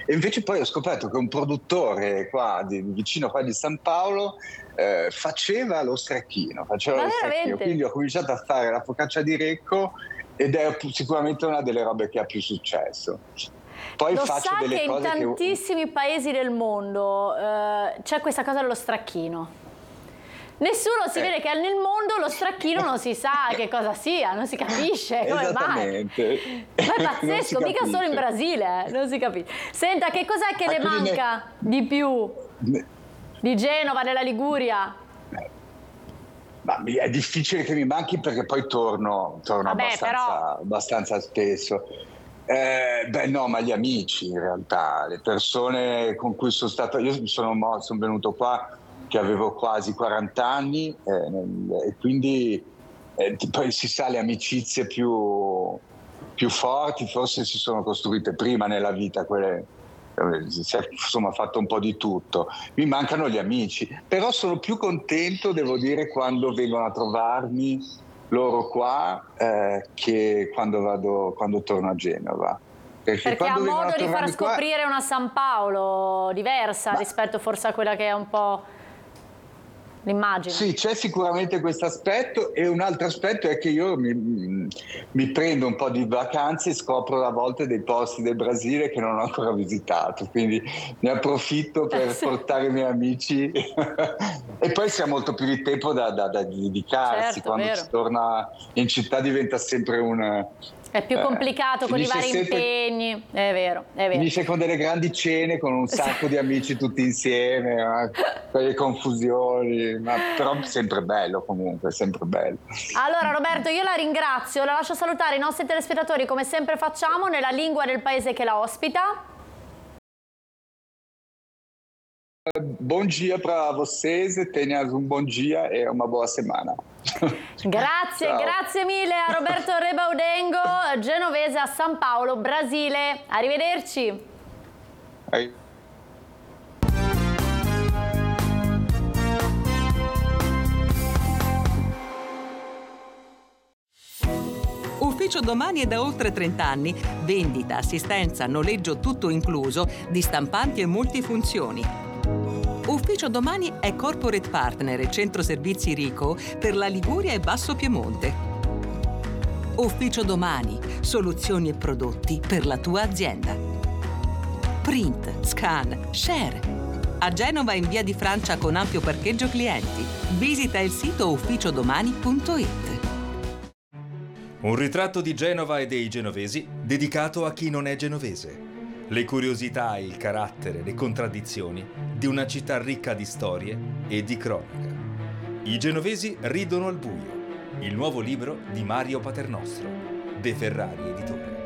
E invece poi ho scoperto che un produttore qua vicino qua di San Paolo faceva lo stracchino, Ma veramente? quindi ho cominciato a fare la focaccia di Recco ed è sicuramente una delle robe che ha più successo. Poi Lo faccio sa delle che in cose tantissimi paesi del mondo c'è questa cosa dello stracchino. Nessuno si vede che nel mondo lo stracchino non si sa che cosa sia, non si capisce come mai. Esattamente. Ma è Non pazzesco, si mica solo in capisce. Brasile, non si capisce. Senta, che cos'è che le quindi manca di più di Genova, della Liguria? Ma è difficile che mi manchi perché poi torno Vabbè, abbastanza spesso. No, ma gli amici in realtà, le persone con cui sono stato, io sono venuto qua che avevo quasi 40 anni e quindi poi si sa, le amicizie più forti forse si sono costruite prima nella vita, quelle, si è insomma fatto un po' di tutto. Mi mancano gli amici, però sono più contento, devo dire, quando vengono a trovarmi loro qua che quando torno a Genova. Perché ha quando vengono modo a di far trovarmi qua, scoprire una San Paolo diversa rispetto forse a quella che è un po' l'immagine. sì, c'è sicuramente questo aspetto, e un altro aspetto è che io mi prendo un po' di vacanze e scopro a volte dei posti del Brasile che non ho ancora visitato, quindi ne approfitto per portare i miei amici e poi si ha molto più di tempo da dedicarsi. Certo, Quando vero. si torna in città diventa sempre È più complicato con i vari impegni, è vero, è vero. Finisce con delle grandi cene, con un sacco di amici tutti insieme, con le confusioni, però sempre bello comunque, sempre bello. Allora Roberto, io la ringrazio, la lascio salutare i nostri telespettatori come sempre facciamo nella lingua del paese che la ospita. Bom dia para vocês, tenham un buon dia e una buona settimana. Grazie, Ciao. Grazie mille a Roberto Rebaudengo, genovese a San Paolo, Brasile. Arrivederci. Ufficio Domani è da oltre 30 anni. Vendita, assistenza, noleggio tutto incluso di stampanti e multifunzioni. Ufficio Domani è corporate partner e centro servizi Rico per la Liguria e Basso Piemonte. Ufficio Domani, soluzioni e prodotti per la tua azienda. Print, scan, share. A Genova in via di Francia con ampio parcheggio clienti. Visita il sito ufficiodomani.it. Un ritratto di Genova e dei genovesi dedicato a chi non è genovese. Le curiosità, il carattere, le contraddizioni di una città ricca di storie e di cronaca. I genovesi ridono al buio. Il nuovo libro di Mario Paternostro, De Ferrari Editore.